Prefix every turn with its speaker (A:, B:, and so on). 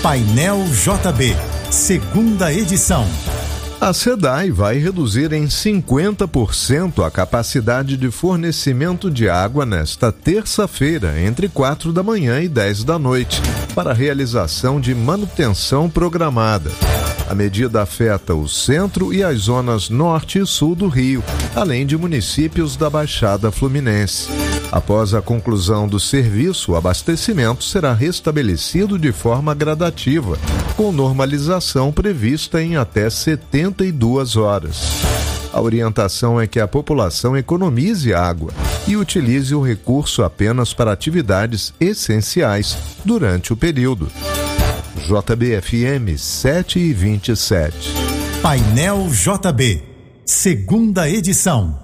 A: Painel JB, segunda edição.
B: A SEDAI vai reduzir em 50% a capacidade de fornecimento de água nesta terça-feira, entre 4 da manhã e 10 da noite, para a realização de manutenção programada. A medida afeta o centro e as zonas norte e sul do Rio, além de municípios da Baixada Fluminense. Após a conclusão do serviço, o abastecimento será restabelecido de forma gradativa, com normalização prevista em até 72 horas. A orientação é que a população economize água e utilize o recurso apenas para atividades essenciais durante o período. JBFM 7h27.
A: Painel JB, segunda edição.